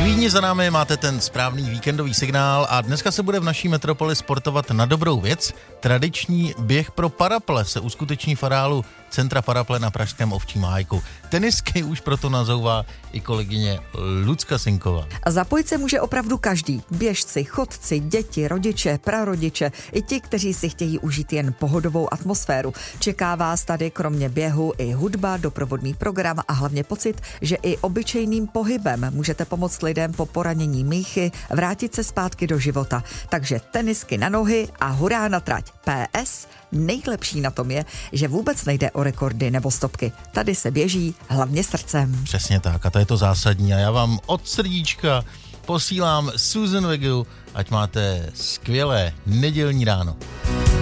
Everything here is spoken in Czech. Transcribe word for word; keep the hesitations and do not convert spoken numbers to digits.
Vídni za námi máte ten správný víkendový signál a dneska se bude v naší metropoli sportovat na dobrou věc. Tradiční běh pro paraple se uskuteční v areálu Centra Paraple na pražském Ovčím hájku. Tenisky už proto nazouvá i kolegyně Lucka Sinková. A zapojit se může opravdu každý. Běžci, chodci, děti, rodiče, prarodiče, i ti, kteří si chtějí užít jen pohodovou atmosféru. Čeká vás tady kromě běhu i hudba, doprovodný program a hlavně pocit, že i obyčejným pohybem můžete pomoct lidem po poranění míchy vrátit se zpátky do života. Takže tenisky na nohy a hurá na trať. P S nejlepší na tom je, že vůbec nejde o rekordy nebo stopky. Tady se běží hlavně srdcem. Přesně tak, a to je to zásadní. A já vám od srdíčka posílám Susan Vegu, ať máte skvělé nedělní ráno.